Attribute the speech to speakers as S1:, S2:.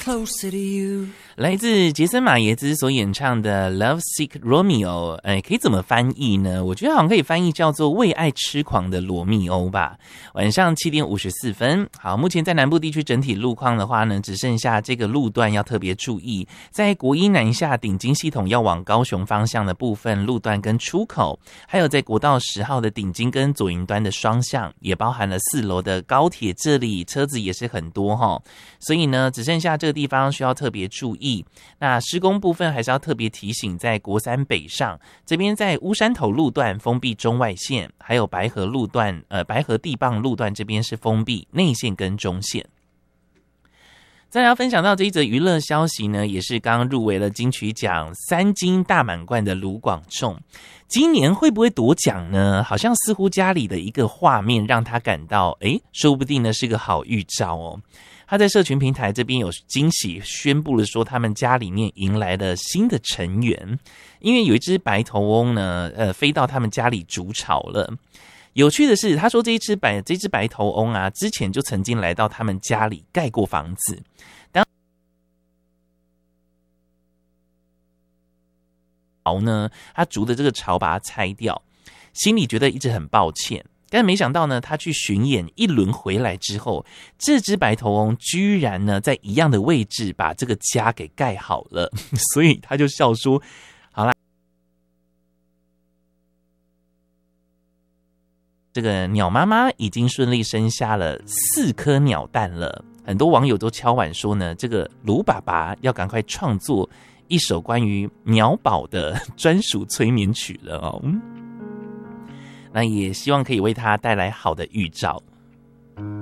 S1: closer to you。
S2: 来自杰森马耶兹所演唱的 Lovesick Romeo， 可以怎么翻译呢？我觉得好像可以翻译叫做为爱痴狂的罗密欧吧。晚上7点54分，好，目前在南部地区整体路况的话呢，只剩下这个路段要特别注意，在国一南下顶金系统要往高雄方向的部分路段跟出口，还有在国道10号的顶金跟左营端的双向，也包含了4楼的高铁，这里车子也是很多齁，所以呢，只剩下这个地方需要特别注意。那施工部分还是要特别提醒，在国三北上这边，在乌山头路段封闭中外线，还有白河路段白河地磅路段这边是封闭内线跟中线。再来要分享到这一则娱乐消息呢，也是刚入围了金曲奖3金大满贯的卢广仲，今年会不会夺奖呢？好像似乎家里的一个画面让他感到说不定呢是个好预兆哦。他在社群平台这边有惊喜宣布了说，他们家里面迎来了新的成员，因为有一只白头翁呢，飞到他们家里筑巢了。有趣的是，他说这只白头翁啊，之前就曾经来到他们家里盖过房子，他筑的这个巢把它拆掉，心里觉得一直很抱歉。但没想到呢，他去巡演一轮回来之后，这只白头翁居然呢在一样的位置把这个家给盖好了，所以他就笑说：“好啦，这个鸟妈妈已经顺利生下了4颗鸟蛋了。”很多网友都敲碗说呢，这个卢爸爸要赶快创作一首关于鸟宝的专属催眠曲了哦。那也希望可以为他带来好的预兆。